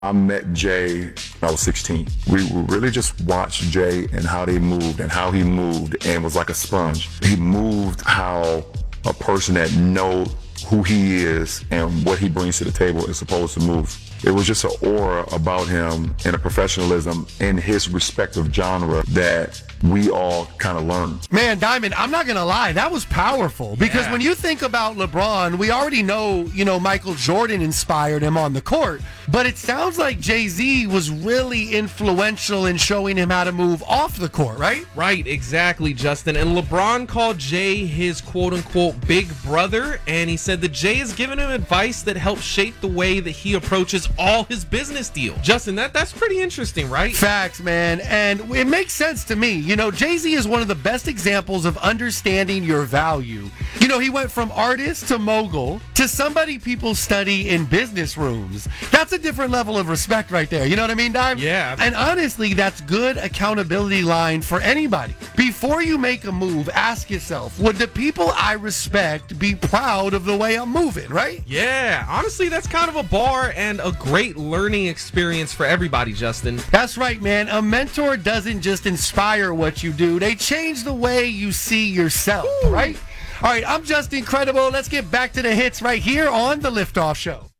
I met Jay when I was 16. We really just watched Jay and how they moved and how he moved, and was like a sponge. He moved how a person that know who he is and what he brings to the table is supposed to move. It was just an aura about him and a professionalism in his respective genre that we all kind of learned. Man, Diamond, I'm not going to lie. That was powerful because when you think about LeBron, we already know, Michael Jordan inspired him on the court. But it sounds like Jay-Z was really influential in showing him how to move off the court, right? Right, exactly, Justin. And LeBron called Jay his quote-unquote big brother, and he said that Jay has given him advice that helps shape the way that he approaches all his business deals. Justin, that's pretty interesting, right? Facts, man. And it makes sense to me. Jay-Z is one of the best examples of understanding your value. He went from artist to mogul to somebody people study in business rooms. That's a different level of respect right there. You know what I mean, Dime? Yeah. And honestly, that's good accountability line for anybody. Before you make a move, ask yourself, would the people I respect be proud of the way I'm moving, right? Yeah. Honestly, that's kind of a bar and a great learning experience for everybody, Justin. That's right, man. A mentor doesn't just inspire what you do. They change the way you see yourself, right? All right, I'm Justin Credible. Let's get back to the hits right here on The Liftoff Show.